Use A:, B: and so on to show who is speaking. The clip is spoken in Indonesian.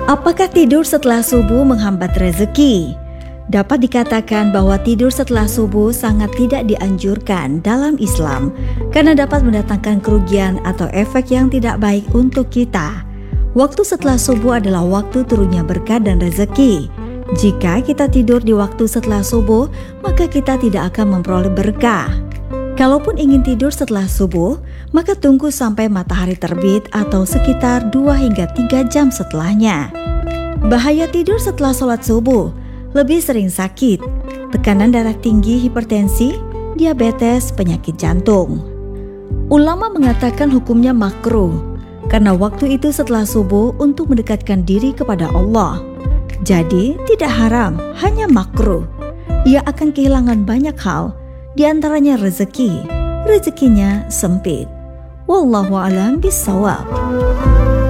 A: Apakah tidur setelah subuh menghambat rezeki? Dapat dikatakan bahwa tidur setelah subuh sangat tidak dianjurkan dalam Islam karena dapat mendatangkan kerugian atau efek yang tidak baik untuk kita. Waktu setelah subuh adalah waktu turunnya berkah dan rezeki. Jika kita tidur di waktu setelah subuh, maka kita tidak akan memperoleh berkah. Kalaupun ingin tidur setelah subuh, maka tunggu sampai matahari terbit atau sekitar 2 hingga 3 jam setelahnya. Bahaya tidur setelah sholat subuh: lebih sering sakit, tekanan darah tinggi, hipertensi, diabetes, penyakit jantung. Ulama mengatakan hukumnya makruh, karena waktu itu setelah subuh untuk mendekatkan diri kepada Allah. Jadi tidak haram, hanya makruh. Ia akan kehilangan banyak hal, di antaranya rezeki. Rezekinya sempit. Wallahu a'lam bishawab.